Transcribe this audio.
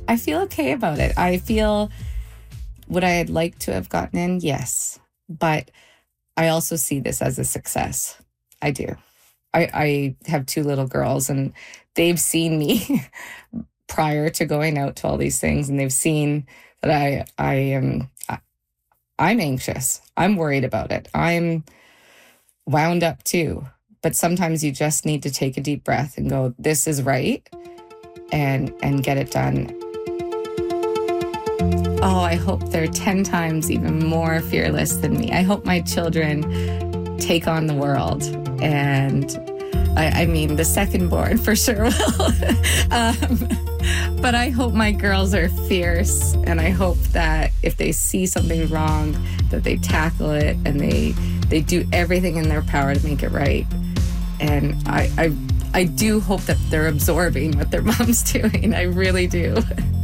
I feel okay about it. I feel, would I had liked to have gotten in? Yes. But I also see this as a success. I do. I have two little girls, and they've seen me prior to going out to all these things, and they've seen that I'm anxious. I'm worried about it. I'm wound up too. But sometimes you just need to take a deep breath and go, this is right, and get it done. Oh, I hope they're 10 times even more fearless than me. I hope my children take on the world. And I mean, the second born for sure will. But I hope my girls are fierce. And I hope that if they see something wrong, that they tackle it and they do everything in their power to make it right. And I do hope that they're absorbing what their mom's doing. I really do.